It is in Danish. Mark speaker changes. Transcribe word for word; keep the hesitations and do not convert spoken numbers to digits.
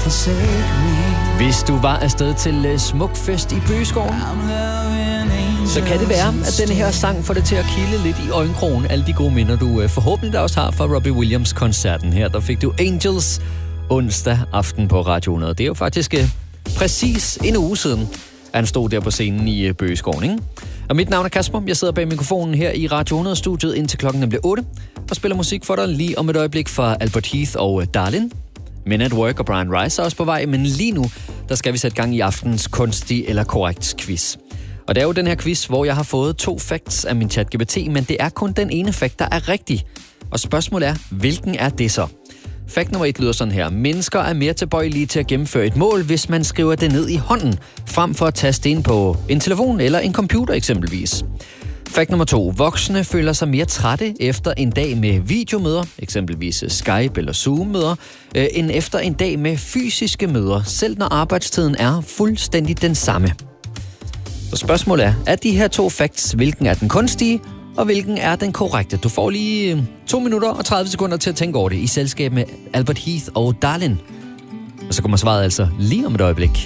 Speaker 1: Hvis du var afsted til uh, Smukfest i Bøgeskoven, så kan det være, at denne her sang får det til at kilde lidt i øjenkrogen. Alle de gode minder, du uh, forhåbentlig også har fra Robbie Williams-koncerten her. Der fik du Angels onsdag aften på Radio hundrede. Det er jo faktisk uh, præcis en uge siden, at han stod der på scenen i uh, Bøgeskoven, ikke? Og mit navn er Kasper. Jeg sidder bag mikrofonen her i Radio hundrede-studiet indtil klokken bliver otte og spiller musik for dig lige om et øjeblik fra Albert Heath og uh, Darlin. Men at Work og Brian Rice er også på vej, men lige nu, der skal vi sætte gang i aftens kunstig eller korrekt quiz. Og det er jo den her quiz, hvor jeg har fået to facts af min ChatGPT, men det er kun den ene fact, der er rigtig. Og spørgsmålet er, hvilken er det så? Fact nummer et lyder sådan her. Mennesker er mere tilbøjelige til at gennemføre et mål, hvis man skriver det ned i hånden, frem for at taste ind på en telefon eller en computer eksempelvis. Fact nummer to. Voksne føler sig mere trætte efter en dag med videomøder, eksempelvis Skype eller Zoom-møder, øh, end efter en dag med fysiske møder, selv når arbejdstiden er fuldstændig den samme. Så spørgsmålet er, er de her to facts, hvilken er den kunstige, og hvilken er den korrekte? Du får lige to minutter og tredive sekunder til at tænke over det i selskab med Albert Heath og Darlin. Og så kommer svaret altså lige om et øjeblik.